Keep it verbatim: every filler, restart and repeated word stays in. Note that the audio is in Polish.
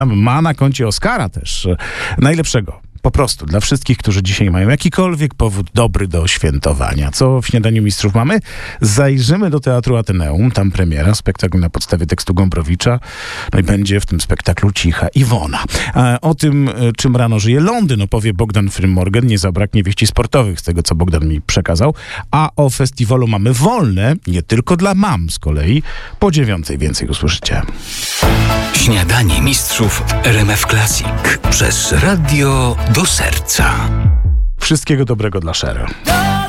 Ma na koncie Oscara też najlepszego. Po prostu dla wszystkich, którzy dzisiaj mają jakikolwiek powód dobry do świętowania. Co w Śniadaniu Mistrzów mamy? Zajrzymy do Teatru Ateneum. Tam premiera, spektakl na podstawie tekstu Gombrowicza. No i będzie w tym spektaklu Cicha Iwona. A o tym, czym rano żyje Londyn, opowie Bogdan Frymorgan. Nie zabraknie wieści sportowych, z tego co Bogdan mi przekazał. A o festiwalu Mamy Wolne, nie tylko dla mam z kolei. Po dziewiątej więcej usłyszycie. Śniadanie Mistrzów w R M F Classic. Przez radio do serca. Wszystkiego dobrego dla Sher.